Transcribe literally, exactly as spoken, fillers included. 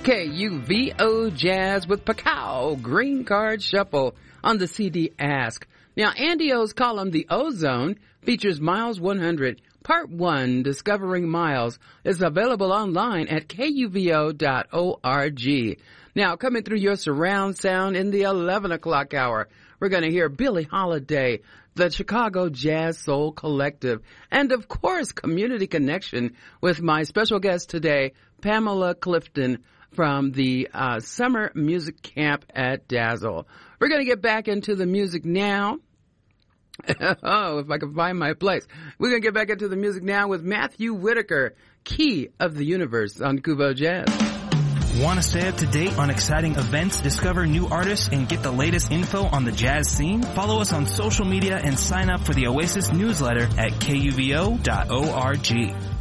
K U V O Jazz with Pacao Green Card Shuffle on the C D Ask. Now, Andy O's column, The Ozone, features Miles one hundred. Part one, Discovering Miles, is available online at K U V O dot org. Now, coming through your surround sound in the eleven o'clock hour, we're going to hear Billie Holiday, the Chicago Jazz Soul Collective, and, of course, Community Connection with my special guest today, Pamela Clifton, from the uh, Summer Music Camp at Dazzle. We're going to get back into the music now. Oh, if I can find my place. We're going to get back into the music now with Matthew Whitaker, Key of the Universe on Kubo Jazz. Want to stay up to date on exciting events, discover new artists, and get the latest info on the jazz scene? Follow us on social media and sign up for the Oasis newsletter at K U V O dot org.